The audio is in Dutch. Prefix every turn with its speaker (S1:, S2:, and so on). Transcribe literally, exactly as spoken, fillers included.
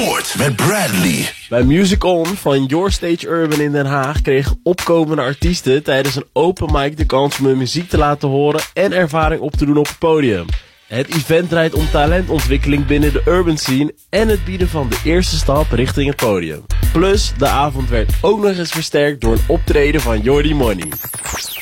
S1: Sport met Bradley.
S2: Bij Music On van Your Stage Urban in Den Haag kregen opkomende artiesten tijdens een open mic de kans om hun muziek te laten horen en ervaring op te doen op het podium. Het event draait om talentontwikkeling binnen de urban scene en het bieden van de eerste stap richting het podium. Plus, de avond werd ook nog eens versterkt door een optreden van Jordi Money.